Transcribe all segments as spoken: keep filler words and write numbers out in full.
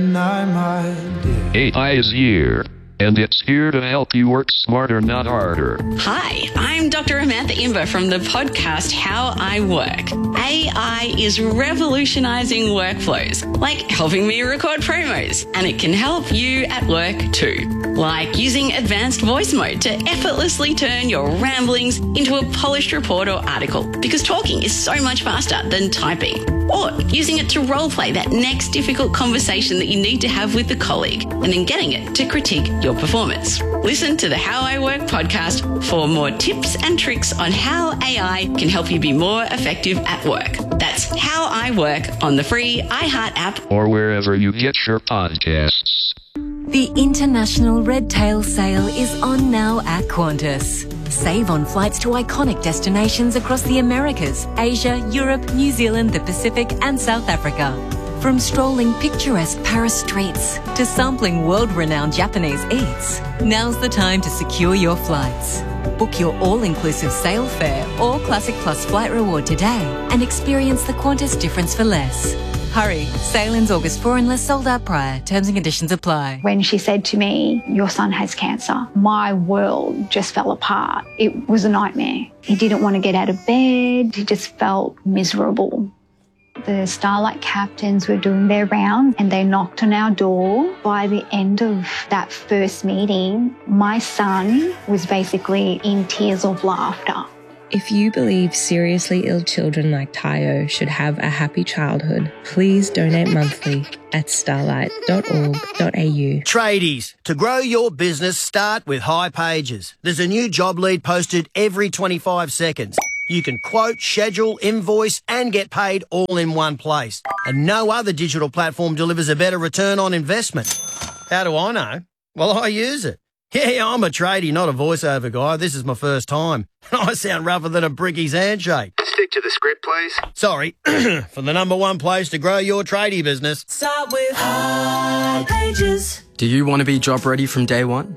A I is here, and it's here to help you work smarter, not harder. Hi, I'm Doctor Amantha Imber from the podcast How I Work. A I is revolutionizing workflows, like helping me record promos, and it can help you at work too. Like using advanced voice mode to effortlessly turn your ramblings into a polished report or article, because talking is so much faster than typing. Or using it to roleplay that next difficult conversation that you need to have with a colleague, and then getting it to critique your performance. Listen to the How I Work podcast for more tips and tricks on how A I can help you be more effective at work. That's How I Work on the free iHeart app or wherever you get your podcasts. The International Red Tail Sale is on now at Qantas. Save on flights to iconic destinations across the Americas, Asia, Europe, New Zealand, the Pacific and South Africa. From strolling picturesque Paris streets to sampling world-renowned Japanese eats, now's the time to secure your flights. Book your all-inclusive sale fare or Classic Plus flight reward today and experience the Qantas difference for less. Hurry, sale ends August fourth unless sold out prior. Terms and conditions apply. When she said to me, your son has cancer, my world just fell apart. It was a nightmare. He didn't want to get out of bed. He just felt miserable. The Starlight captains were doing their round and they knocked on our door. By the end of that first meeting, my son was basically in tears of laughter. If you believe seriously ill children like Tayo should have a happy childhood, please donate monthly at starlight dot org dot a u. Tradies, to grow your business, start with High Pages. There's a new job lead posted every twenty-five seconds. You can quote, schedule, invoice and get paid all in one place. And no other digital platform delivers a better return on investment. How do I know? Well, I use it. Yeah, I'm a tradie, not a voiceover guy. This is my first time. I sound rougher than a brickie's handshake. Stick to the script, please. Sorry. For the number one place to grow your tradie business. Start with High Pages. Do you want to be job ready from day one?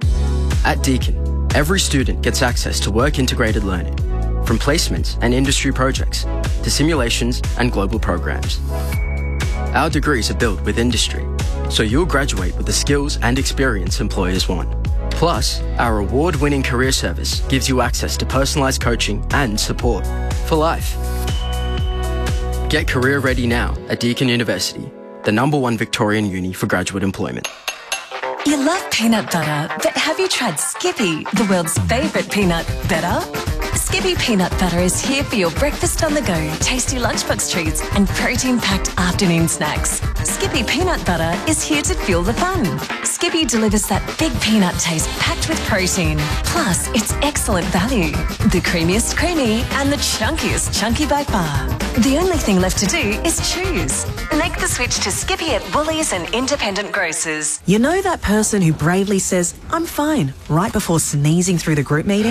At Deakin, every student gets access to work-integrated learning, from placements and industry projects to simulations and global programs. Our degrees are built with industry, so you'll graduate with the skills and experience employers want. Plus, our award-winning career service gives you access to personalised coaching and support for life. Get career ready now at Deakin University, the number one Victorian uni for graduate employment. You love peanut butter, but have you tried Skippy, the world's favourite peanut butter? Skippy Peanut Butter is here for your breakfast on the go, tasty lunchbox treats and protein-packed afternoon snacks. Skippy Peanut Butter is here to fuel the fun. Skippy delivers that big peanut taste packed with protein. Plus, it's excellent value. The creamiest creamy and the chunkiest chunky by far. The only thing left to do is choose. Make the switch to Skippy at Woolies and independent grocers. You know that person who bravely says, I'm fine, right before sneezing through the group meeting?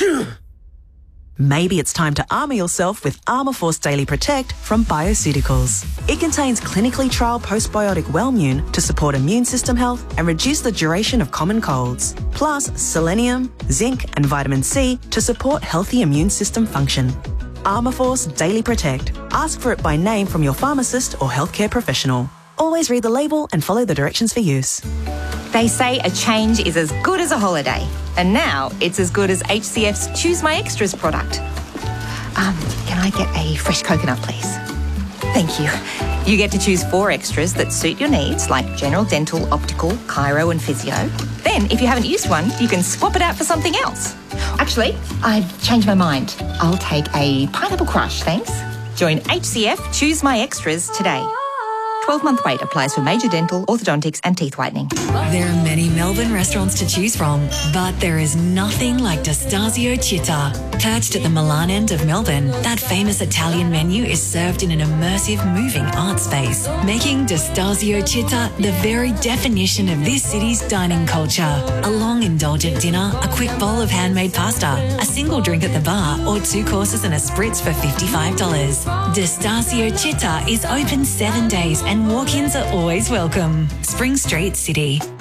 Maybe it's time to armour yourself with Armour Force Daily Protect from Bioceuticals. It contains clinically trialled postbiotic Wellmune to support immune system health and reduce the duration of common colds. Plus, selenium, zinc and vitamin C to support healthy immune system function. Armour Force Daily Protect. Ask for it by name from your pharmacist or healthcare professional. Always read the label and follow the directions for use. They say a change is as good as a holiday, and now it's as good as H C F's Choose My Extras product. Um, can I get a fresh coconut, please? Thank you. You get to choose four extras that suit your needs, like general dental, optical, chiro and physio. Then, if you haven't used one, you can swap it out for something else. Actually, I've changed my mind. I'll take a pineapple crush, thanks. Join H C F Choose My Extras today. twelve-month wait applies for major dental, orthodontics and teeth whitening. There are many Melbourne restaurants to choose from, but there is nothing like D'Estasio Città. Perched at the Milan end of Melbourne, that famous Italian menu is served in an immersive, moving art space, making D'Estasio Città the very definition of this city's dining culture. A long, indulgent dinner, a quick bowl of handmade pasta, a single drink at the bar, or two courses and a spritz for fifty-five dollars. D'Estasio Città is open seven days and walk-ins are always welcome. Spring Street, City.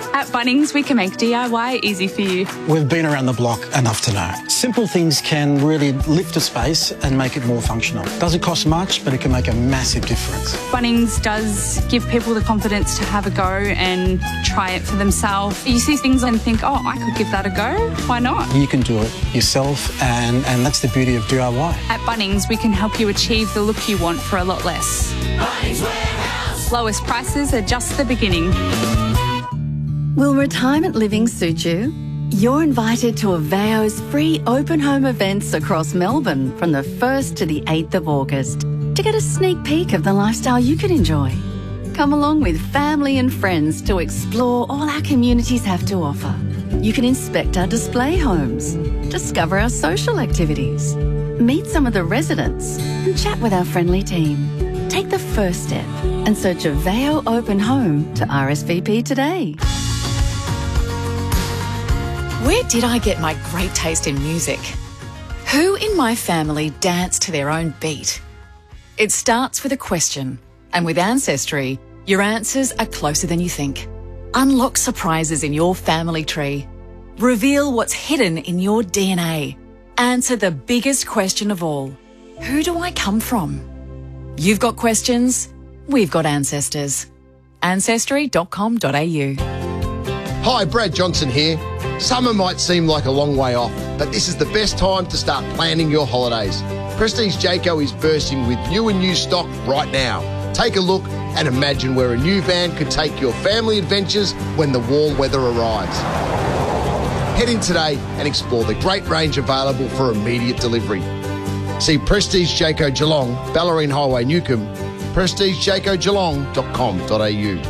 At Bunnings, we can make D I Y easy for you. We've been around the block enough to know. Simple things can really lift a space and make it more functional. Doesn't cost much, but it can make a massive difference. Bunnings does give people the confidence to have a go and try it for themselves. You see things and think, oh, I could give that a go. Why not? You can do it yourself, and, and that's the beauty of D I Y. At Bunnings, we can help you achieve the look you want for a lot less. Bunnings Warehouse. Lowest prices are just the beginning. Will retirement living suit you? You're invited to Aveo's free open home events across Melbourne from the first to the eighth of August to get a sneak peek of the lifestyle you can enjoy. Come along with family and friends to explore all our communities have to offer. You can inspect our display homes, discover our social activities, meet some of the residents and chat with our friendly team. Take the first step and search Aveo Open Home to R S V P today. Where did I get my great taste in music? Who in my family danced to their own beat? It starts with a question, and with Ancestry, your answers are closer than you think. Unlock surprises in your family tree. Reveal what's hidden in your D N A. Answer the biggest question of all. Who do I come from? You've got questions, we've got ancestors. ancestry dot com dot a u. Hi, Brad Johnson here. Summer might seem like a long way off, but this is the best time to start planning your holidays. Prestige Jayco is bursting with new and used stock right now. Take a look and imagine where a new van could take your family adventures when the warm weather arrives. Head in today and explore the great range available for immediate delivery. See Prestige Jayco Geelong, Ballerine Highway, Newcomb, prestige jayco geelong dot com dot a u.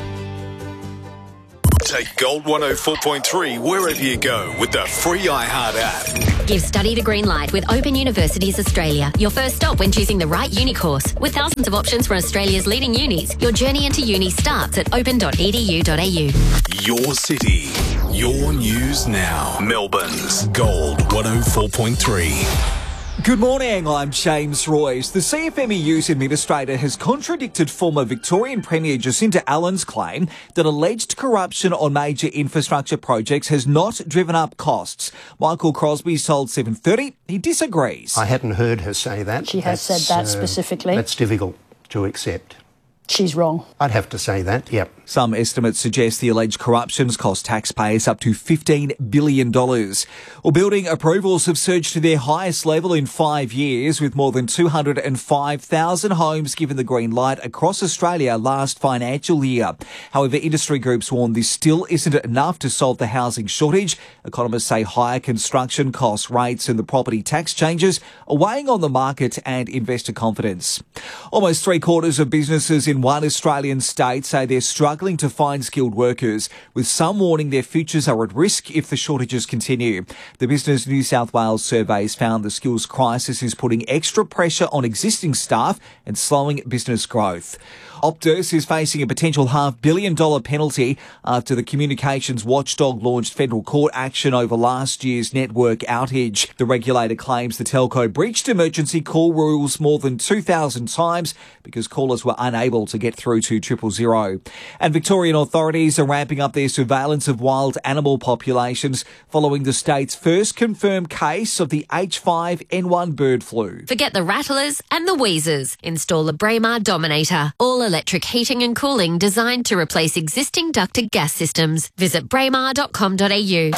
Take Gold one oh four point three wherever you go with the free iHeart app. Give study the green light with Open Universities Australia. Your first stop when choosing the right uni course. With thousands of options from Australia's leading unis, your journey into uni starts at open dot e d u dot a u. Your city, your news now. Melbourne's Gold one oh four point three. Good morning, I'm James Royce. The C F M E U's administrator has contradicted former Victorian Premier Jacinta Allen's claim that alleged corruption on major infrastructure projects has not driven up costs. Michael Crosby told seven thirty he disagrees. I hadn't heard her say that. She has that's, said that uh, specifically. That's difficult to accept. She's wrong. I'd have to say that, yep. Some estimates suggest the alleged corruptions cost taxpayers up to fifteen billion dollars. Well, building approvals have surged to their highest level in five years, with more than two hundred five thousand homes given the green light across Australia last financial year. However, industry groups warn this still isn't enough to solve the housing shortage. Economists say higher construction costs, rates and the property tax changes are weighing on the market and investor confidence. Almost three quarters of businesses in one Australian state say they're struggling to find skilled workers, with some warning their futures are at risk if the shortages continue. The Business New South Wales surveys found the skills crisis is putting extra pressure on existing staff and slowing business growth. Optus is facing a potential half billion dollar penalty after the communications watchdog launched federal court action over last year's network outage. The regulator claims the telco breached emergency call rules more than two thousand times because callers were unable to get through to triple zero. And Victorian authorities are ramping up their surveillance of wild animal populations following the state's first confirmed case of the H five N one bird flu. Forget the rattlers and the wheezers. Install a Braemar Dominator. All electric heating and cooling designed to replace existing ducted gas systems. Visit braemar dot com dot a u.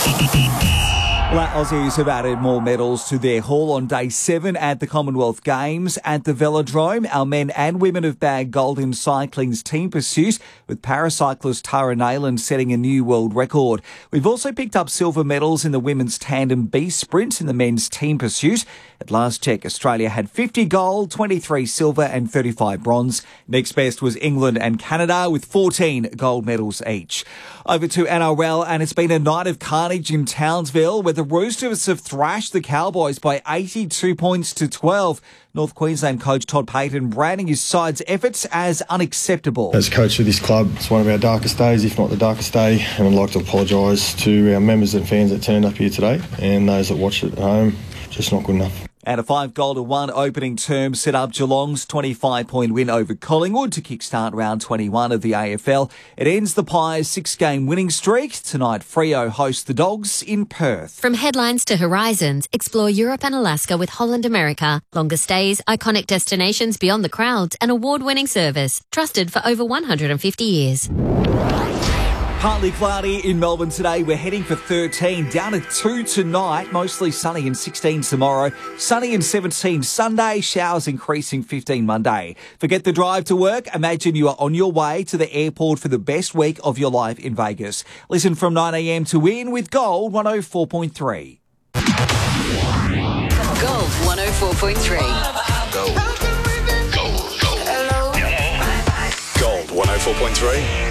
Well, Aussies have added more medals to their haul on day seven at the Commonwealth Games at the Velodrome. Our men and women have bagged gold in cycling's team pursuit, with paracyclist Tara Nayland setting a new world record. We've also picked up silver medals in the women's tandem B sprint in the men's team pursuit. At last check, Australia had fifty gold, twenty-three silver and thirty-five bronze. Next best was England and Canada with fourteen gold medals each. Over to N R L, and it's been a night of carnage in Townsville, where the Roosters have thrashed the Cowboys by eighty-two points to twelve. North Queensland coach Todd Payten branding his side's efforts as unacceptable. As coach of this club, it's one of our darkest days, if not the darkest day, and I'd like to apologise to our members and fans that turned up here today and those that watched it at home. Just not good enough. And a five goal to one opening term set up Geelong's twenty-five point win over Collingwood to kickstart round twenty-one of the A F L. It ends the Pies' six-game winning streak. Tonight, Freo host the Dogs in Perth. From headlines to horizons, explore Europe and Alaska with Holland America. Longer stays, iconic destinations beyond the crowds, and award-winning service. Trusted for over one hundred fifty years. Partly cloudy in Melbourne today. We're heading for thirteen, down to two tonight. Mostly sunny and sixteen tomorrow. Sunny and seventeen Sunday. Showers increasing fifteen Monday. Forget the drive to work. Imagine you are on your way to the airport for the best week of your life in Vegas. Listen from nine a m to win with Gold one oh four point three. Gold one oh four point three. Gold. Gold. Gold. Gold one oh four point three.